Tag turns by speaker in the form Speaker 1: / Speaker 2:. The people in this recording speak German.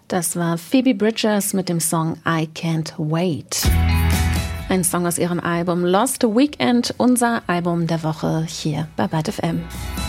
Speaker 1: Das war Phoebe Bridgers mit dem Song I Can't Wait. Ein Song aus ihrem Album Lost Weekend, unser Album der Woche hier bei Byte FM.